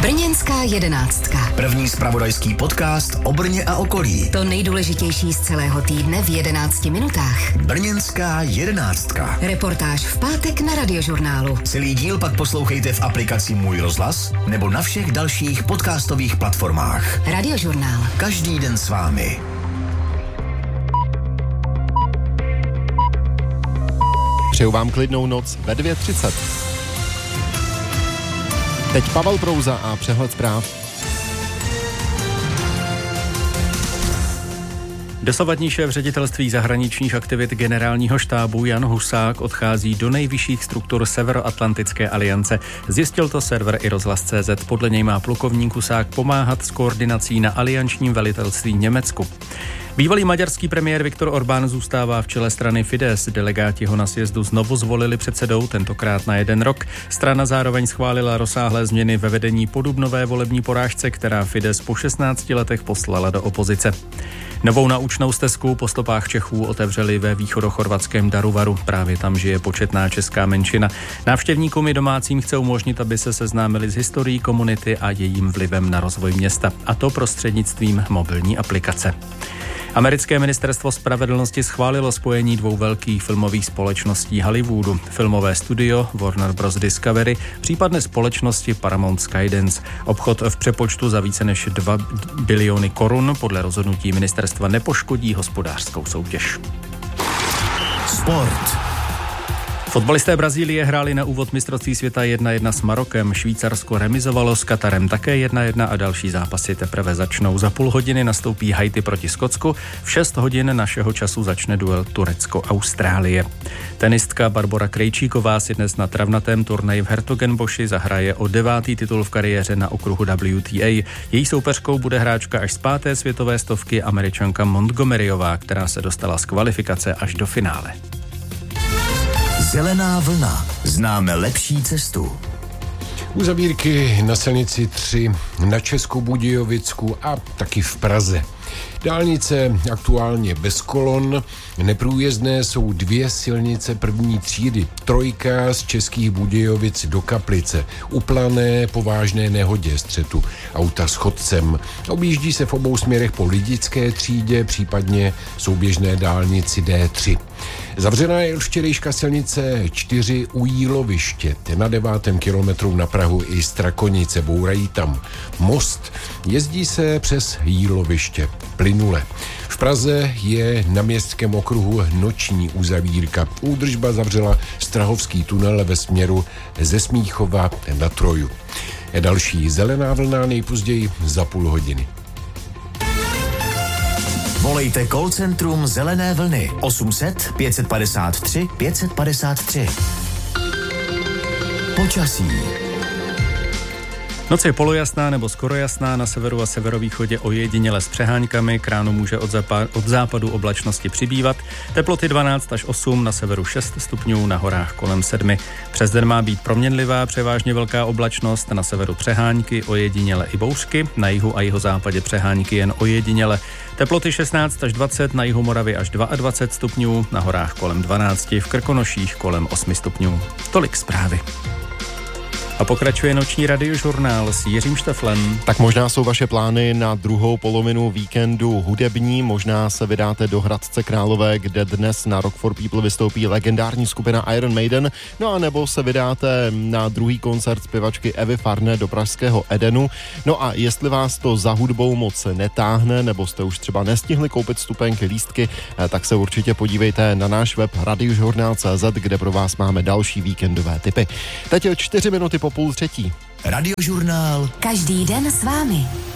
Brněnská jedenáctka. První zpravodajský podcast o Brně a okolí. To nejdůležitější z celého týdne v 11 minutách. Brněnská jedenáctka. Reportáž v pátek na Radiožurnálu. Celý díl pak poslouchejte v aplikaci Můj rozhlas nebo na všech dalších podcastových platformách. Radiožurnál. Každý den s vámi. Přeju vám klidnou noc ve 2:30. Teď Pavel Prouza a přehled zpráv. Dosavadní šéf ředitelství zahraničních aktivit generálního štábu Jan Husák odchází do nejvyšších struktur Severoatlantické aliance. Zjistil to server iRozhlas.cz. Podle něj má plukovník Husák pomáhat s koordinací na aliančním velitelství Německu. Bývalý maďarský premiér Viktor Orbán zůstává v čele strany Fidesz. Delegáti ho na sjezdu znovu zvolili předsedou, tentokrát na 1 rok. Strana zároveň schválila rozsáhlé změny ve vedení po dubnové volební porážce, která Fidesz po 16 letech poslala do opozice. Novou naučnou stezku po stopách Čechů otevřeli ve východochorvatském Daruvaru. Právě tam žije početná česká menšina. Návštěvníkům i domácím chce umožnit, aby se seznámili s historií komunity a jejím vlivem na rozvoj města. A to prostřednictvím mobilní aplikace. Americké ministerstvo spravedlnosti schválilo spojení 2 velkých filmových společností Hollywoodu. Filmové studio Warner Bros. Discovery, případné společnosti Paramount Skydance. Obchod v přepočtu za více než 2 biliony korun podle rozhodnutí ministerstva nepoškodí hospodářskou soutěž. Sport. Fotbalisté Brazílie hráli na úvod mistrovství světa 1-1 s Marokem. Švýcarsko remizovalo s Katarem také 1-1 a další zápasy teprve začnou. Za půl hodiny nastoupí Haiti proti Skotsku. V 6 hodin našeho času začne duel Turecko-Austrálie. Tenistka Barbora Krejčíková si dnes na travnatém turnaji v Hertogenboši zahraje o 9. titul v kariéře na okruhu WTA. Její soupeřkou bude hráčka až z 5. světové stovky Američanka Montgomeryová, která se dostala z kvalifikace až do finále. Zelená vlna. Známe lepší cestu. Uzavírky na silnici 3 na Českobudějovicku a taky v Praze. Dálnice aktuálně bez kolon, neprůjezdné jsou 2 silnice první třídy. 3 z Českých Budějovic do Kaplice, uplané po vážné nehodě střetu auta s chodcem. Objíždí se v obou směrech po Lidické třídě, případně souběžné dálnici D3. Zavřená je včerejška silnice 4 u Jíloviště. Na 9. kilometru na Prahu i Strakonice, bourají tam most. Jezdí se přes Jíloviště plynule. V Praze je na městském okruhu noční uzavírka. Údržba zavřela Strahovský tunel ve směru ze Smíchova na Troju. Další zelená vlna nejpozději za půl hodiny. Volejte call centrum Zelené vlny 800 553 553. Počasí. Noc je polojasná nebo skoro jasná, na severu a severovýchodě ojediněle s přeháňkami, k ránu může od západu oblačnosti přibývat, teploty 12 až 8, na severu 6 stupňů, na horách kolem 7. Přes den má být proměnlivá, převážně velká oblačnost, na severu přeháňky, ojediněle i bouřky, na jihu a jihozápadě přeháňky jen ojediněle. Teploty 16 až 20, na jihu Moravy až 22 stupňů, na horách kolem 12, v Krkonoších kolem 8 stupňů. Tolik zprávy. A pokračuje noční radiožurnál s Jiřím Šteflem. Tak možná jsou vaše plány na druhou polovinu víkendu hudební, možná se vydáte do Hradce Králové, kde dnes na Rock for People vystoupí legendární skupina Iron Maiden, no a nebo se vydáte na druhý koncert zpěvačky Evy Farné do pražského Edenu. No a jestli vás to za hudbou moc netáhne, nebo jste už třeba nestihli koupit vstupenky, lístky, tak se určitě podívejte na náš web radiožurnál.cz, kde pro vás máme další víkendové tipy. Teď 4 minuty po 2:30. Radiožurnál. Každý den s vámi.